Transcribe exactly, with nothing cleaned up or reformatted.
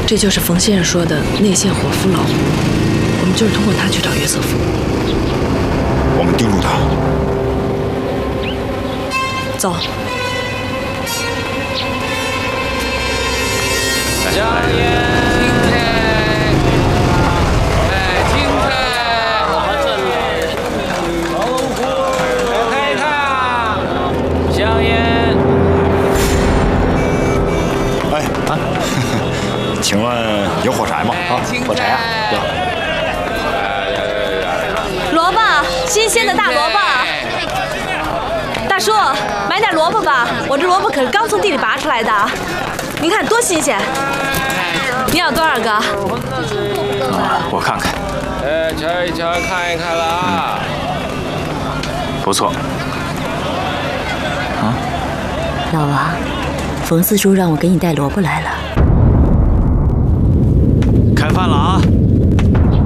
这就是冯先生说的内线伙夫老胡，我们就是通过他去找约瑟夫。 我们盯住他。 走。 香烟，青菜，哎，青菜，我这里，老虎，开它，香烟。 哎啊，请问有火柴吗？ 啊，火柴啊，有。 萝卜，新鲜的大萝卜。大叔，买点萝卜吧，我这萝卜可是刚从地里拔出来的，您看多新鲜。你要多少个？ 啊，我看看。 呃，瞧一瞧，看一看了啊。 不错。啊， 老王，冯四叔让我给你带萝卜来了。 开饭了啊！